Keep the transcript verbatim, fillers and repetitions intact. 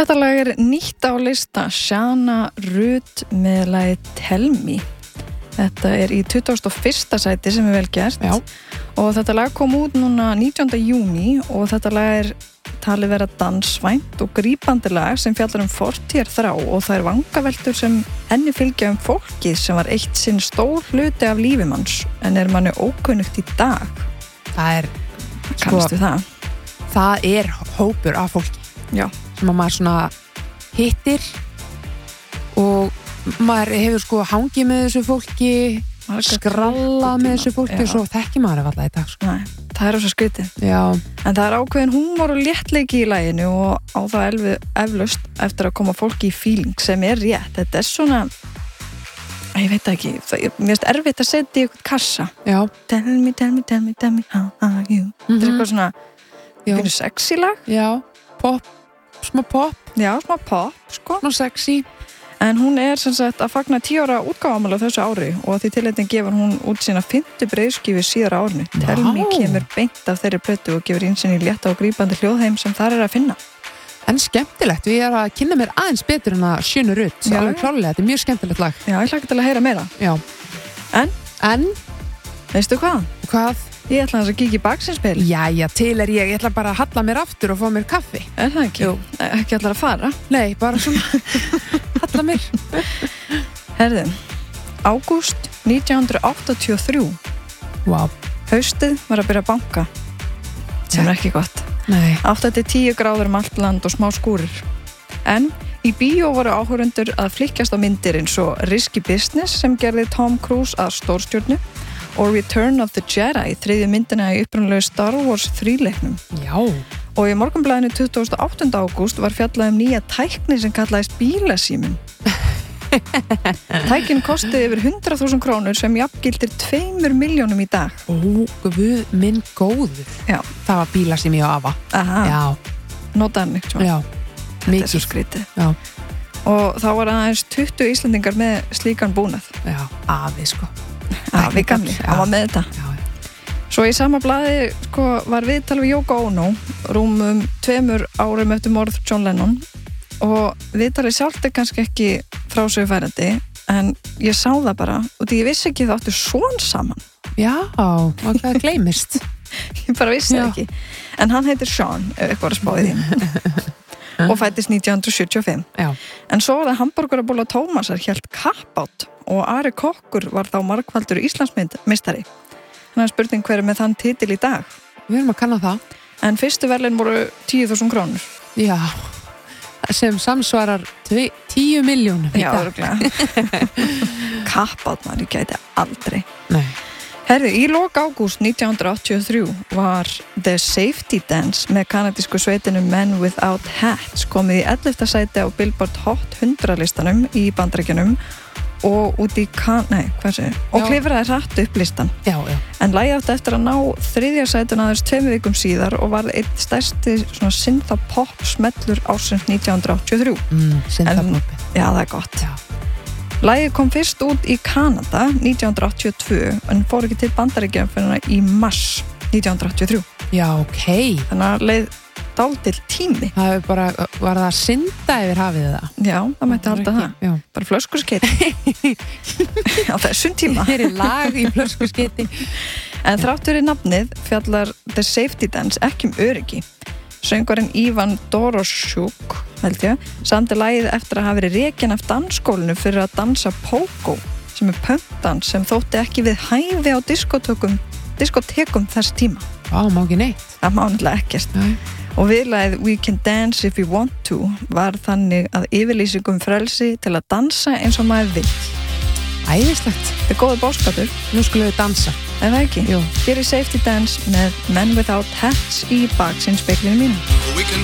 Þetta lag er nýtt á lista Shana Ruth með lagið Tell Me. Þetta er í tuttugasta og fyrsta sæti sem er vel gert. Já. Og þetta lag kom út núna nítjánda júní og þetta lag er talið vera dansvænt og grípandi lag sem fjallar um fortíðarþrá og það er vangaveltur sem henni fylgja um fólkið sem var eitt sinn stór hluti af lífi manns en er manni ókunnugt í dag. Það er, Kannastu það? það er hópur af fólki. Já. Sem að maður svona hittir og maður hefur sko hangið með þessu fólki, skrallað með þessu fólki Já. og svo þekki maður alltaf í dag sko. Nei, það er svo skrítið. Já. En það er ákveðin húmor og léttleiki í laginu og á það elvi, eflaust eftir að koma fólki í feeling sem er rétt. Þetta er svona, ég veit ekki, það, mér finnst erfitt að setja í eitthvað kassa. Já. Tell me, tell me, tell me, tell me, how are you? Mhm. Þetta er eitthvað svona, Já. finnur sexy lag. Já. Pop, smá pop, Já, smá pop, sko. smá sexy. En hún er sem sagt að fagna tíu ára útgáfamála þessu ári og að því tilhættin gefur hún út sína fimmtu breiðskífu síðara árinu. Vá. Tell Me kemur beint af þeirri plötu og gefur ínsinn í létta og grípandi hljóðheim sem þar er að finna. En skemmtilegt, við erum að kynna mér aðeins betur en að Shana Ruth, Já. alveg klárlega, þetta er mjög skemmtilegt lag. Já, ég hlakka til að heyra meira. Já. En, En, veistu hvað? hvað? Ég ætla að kíkja í baksinspil. Jæja, til er ég, ég ætla bara að halla mér aftur og fá mér kaffi. Er það ekki? Jú. Ekki allar að fara. Nei, bara svona halla mér. Herðu, ágúst nítján hundruð áttatíu og þrjú. Vá. Haustið var að byrja að banka. Sem er ekki gott. Nei. átta til tíu gráður um allt land og smá skúrir. En í bíó voru áhorfendur að flikkjast á myndir eins og Risky Business sem gerði Tom Cruise að stórstjörnu og Return of the Jedi, þriðju myndina í upprunalegu Star Wars þríleiknum. Já. Og í morgunblaðinu tuttugasta og áttunda ágúst var fjallað um nýja tækni sem kallaðist bílasíminn. Tækin kostiði yfir hundrað þúsund krónur sem jafngildir tveimur milljónum í dag. Ó, guð minn góður. Já. Það var bíla sem ég á afa. Aha, Já. notaðan neitt svona. Já. Þetta er svo skrítið. Já. Og þá var aðeins tuttugu Íslendingar með slíkan búnað. Já, afi sko. Afi gamli, hann var með þetta. Já. Svo í sama blaði sko, var viðtal við Yoko Ono rúmum tveimur árum eftir morð John Lennon og viðtalið sjálft er kannski ekki frásögufærandi en ég sá það bara og því ég vissi ekki það áttu svon saman. Já, og það gleymist. Ég bara vissi Já. það ekki. En hann heitir Sean, ef eitthvað var að spáði því. Og fættist nítján hundruð sjötíu og fimm. Já. En svo var það hamborgarabóla Tómasar hélt kappátt og Ari Kokkur var þá margfaldur Íslandsmeistari. Þannig að spurning hver er með þann titil í dag. Við erum að kanna það. En fyrstu verðlaun voru tíu þúsund krónur. Já. Sem samsvarar tve, tíu miljónum í Já, dag. örugglega. Kappátt maður, ég gæti aldrei. Nei. Herði, í lok ágúst nítján hundruð áttatíu og þrjú var The Safety Dance með kanadísku sveitinu Men Without Hats komið í ellefta sæti á Billboard Hot hundrað listanum í Bandaríkjunum og út í kan... Nei, hvað sé? Og Já. klifraði hratt upp listan. Já, já. En lagið átti eftir að ná þriðja sætun aðeins tveimur vikum síðar og var einn stærsti svona synthpop smellur ársins nítján hundruð áttatíu og þrjú. Mm, synthpop. Já, það er gott. Já. Lagið kom fyrst út í Kanada nítján hundruð áttatíu og tvö en fór ekki til Bandaríkjanna fyrir í mars nítján hundruð áttatíu og þrjú. Já, ok. Þannig að leið dálítill tími. Það hefur bara, var það að synda yfir hafið það? Já, það mætti halda það. Já. Bara flöskuskeitt. Á þessum tíma. Hér er lag í flöskuskeiti. En þrátt fyrir nafnið fjallar The Safety Dance ekki um öryggi. Söngvarinn Ivan Doroshuk, held ég, samdi lagið eftir að hafa verið rekinn af dansskólinu fyrir að dansa pogo, sem er punkdans sem þótti ekki við hæfi á diskotekum, diskotekum þess tíma. Vá, má ekki neitt. Það má náttúrulega ekkert. Nei. Og viðlagið We Can Dance If You Want To var þannig að yfirlýsingum frelsi til að dansa eins og maður vill. Æðislegt. Þetta er góður boðskapur. Nú skulum við dansa. Er það ekki? Jú. Hér er Safety Dance með Men Without Hats í baksinnspeglinu mínu.